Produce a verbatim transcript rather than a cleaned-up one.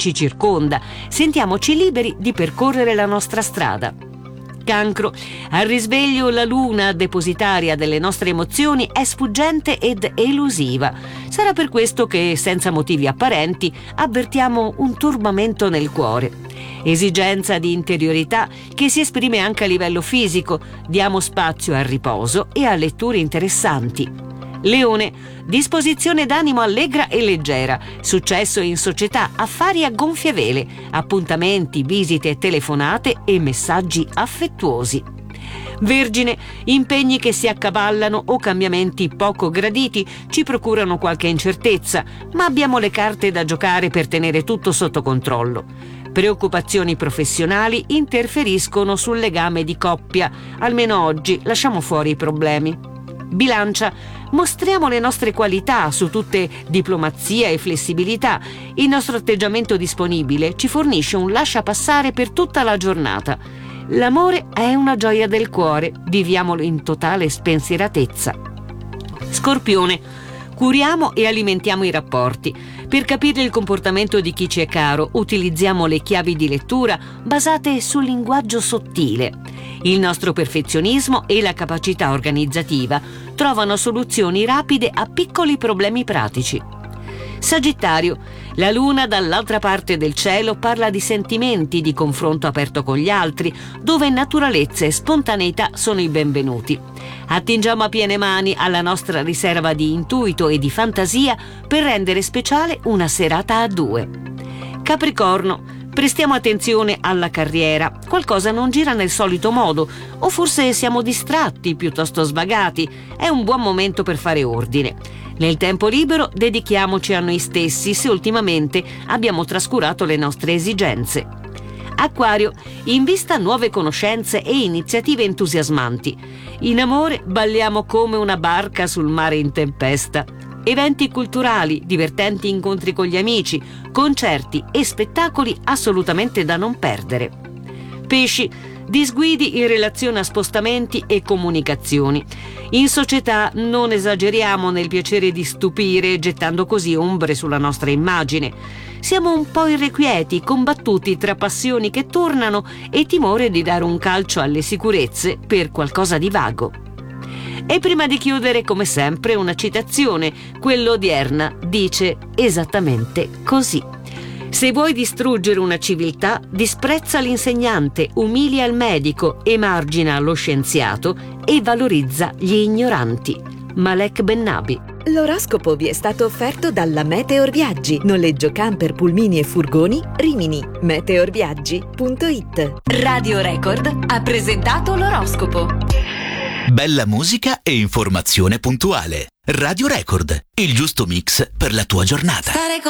ci circonda, sentiamoci liberi di percorrere la nostra strada. Cancro. Al risveglio la luna, depositaria delle nostre emozioni, è sfuggente ed elusiva. Sarà per questo che, senza motivi apparenti, avvertiamo un turbamento nel cuore. Esigenza di interiorità che si esprime anche a livello fisico. Diamo spazio al riposo e a letture interessanti. Leone. Disposizione d'animo allegra e leggera, successo in società, affari a gonfie vele, appuntamenti, visite, telefonate e messaggi affettuosi. Vergine. Impegni che si accavallano o cambiamenti poco graditi ci procurano qualche incertezza, ma abbiamo le carte da giocare per tenere tutto sotto controllo. Preoccupazioni professionali interferiscono sul legame di coppia, almeno oggi lasciamo fuori i problemi. Bilancia. Mostriamo le nostre qualità, su tutte diplomazia e flessibilità. Il nostro atteggiamento disponibile ci fornisce un lasciapassare per tutta la giornata. L'amore è una gioia del cuore, viviamolo in totale spensieratezza. Scorpione. Curiamo e alimentiamo i rapporti. Per capire il comportamento di chi ci è caro, utilizziamo le chiavi di lettura basate sul linguaggio sottile. Il nostro perfezionismo e la capacità organizzativa trovano soluzioni rapide a piccoli problemi pratici. Sagittario. La luna dall'altra parte del cielo parla di sentimenti, di confronto aperto con gli altri, dove naturalezza e spontaneità sono i benvenuti. Attingiamo a piene mani alla nostra riserva di intuito e di fantasia per rendere speciale una serata a due. Capricorno. Prestiamo attenzione alla carriera, qualcosa non gira nel solito modo, o forse siamo distratti, piuttosto svagati. È un buon momento per fare ordine. Nel tempo libero dedichiamoci a noi stessi se ultimamente abbiamo trascurato le nostre esigenze. Acquario. In vista nuove conoscenze e iniziative entusiasmanti. In amore balliamo come una barca sul mare in tempesta. Eventi culturali, divertenti incontri con gli amici, concerti e spettacoli assolutamente da non perdere. Pesci. Disguidi in relazione a spostamenti e comunicazioni. In società non esageriamo nel piacere di stupire, gettando così ombre sulla nostra immagine. Siamo un po' irrequieti, combattuti tra passioni che tornano e timore di dare un calcio alle sicurezze per qualcosa di vago. E prima di chiudere, come sempre, una citazione. Quello odierna dice esattamente così. Se vuoi distruggere una civiltà, disprezza l'insegnante, umilia il medico, emargina lo scienziato e valorizza gli ignoranti. Malek Bennabi. L'oroscopo vi è stato offerto dalla Meteor Viaggi. Noleggio camper, pulmini e furgoni Rimini. meteorviaggi punto it. Radio Record ha presentato l'oroscopo. Bella musica e informazione puntuale. Radio Record, il giusto mix per la tua giornata.